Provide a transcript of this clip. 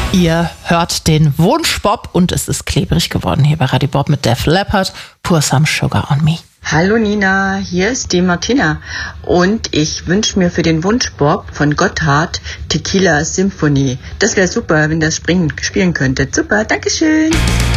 Ihr hört den Wunschbop und es ist klebrig geworden hier bei Radio Bob mit Def Leppard, Pour Some Sugar on Me. Hallo Nina, hier ist die Martina und ich wünsche mir für den Wunschbop von Gotthard Tequila Symphony. Das wäre super, wenn das spielen könntet. Super, Dankeschön.